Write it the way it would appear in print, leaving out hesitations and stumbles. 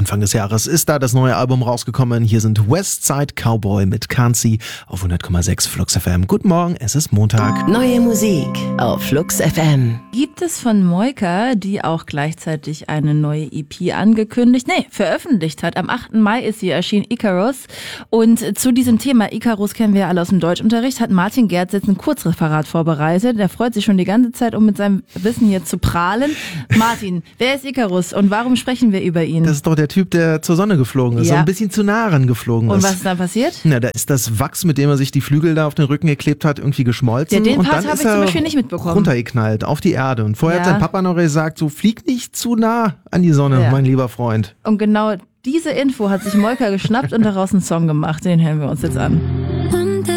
Anfang des Jahres ist da das neue Album rausgekommen. Hier sind Westside Cowboy mit Can't See auf 100,6 Flux FM. Guten Morgen, es ist Montag. Neue Musik auf Flux FM. Gibt es von Moika, die auch gleichzeitig eine neue EP veröffentlicht hat. Am 8. Mai ist sie erschienen, Icarus. Und zu diesem Thema, Icarus kennen wir ja alle aus dem Deutschunterricht, hat Martin Gerz jetzt ein Kurzreferat vorbereitet. Der freut sich schon die ganze Zeit, um mit seinem Wissen hier zu prahlen. Martin, wer ist Icarus und warum sprechen wir über ihn? Das ist doch der Typ, der zur Sonne geflogen ist, so ein bisschen zu nah rangeflogen ist. Und was ist da passiert? Na, da ist das Wachs, mit dem er sich die Flügel da auf den Rücken geklebt hat, irgendwie geschmolzen. Ja, den und Part dann habe ist ich zum er Beispiel nicht mitbekommen. Runtergeknallt auf die Erde. Und vorher Ja. hat sein Papa noch gesagt, so flieg nicht zu nah an die Sonne, mein lieber Freund. Und genau diese Info hat sich Moika geschnappt und daraus einen Song gemacht. Den hören wir uns jetzt an.